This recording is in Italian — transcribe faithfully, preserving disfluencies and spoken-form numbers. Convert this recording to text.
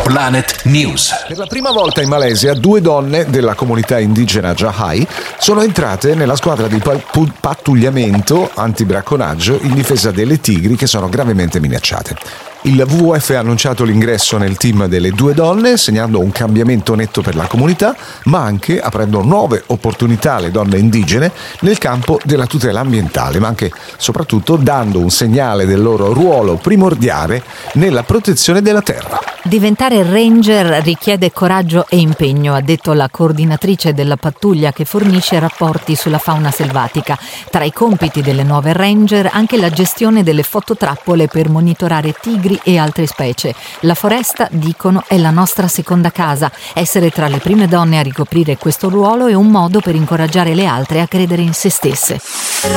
Planet News. Per la prima volta in Malesia due donne della comunità indigena Jahai sono entrate nella squadra di pattugliamento antibracconaggio in difesa delle tigri che sono gravemente minacciate. Il W W F ha annunciato l'ingresso nel team delle due donne, segnando un cambiamento netto per la comunità, ma anche aprendo nuove opportunità alle donne indigene nel campo della tutela ambientale, ma anche soprattutto dando un segnale del loro ruolo primordiale nella protezione della terra. Diventare ranger richiede coraggio e impegno, ha detto la coordinatrice della pattuglia che fornisce rapporti sulla fauna selvatica. Tra i compiti delle nuove ranger anche la gestione delle fototrappole per monitorare tigri e altre specie. La foresta, dicono, è la nostra seconda casa. Essere tra le prime donne a ricoprire questo ruolo è un modo per incoraggiare le altre a credere in se stesse.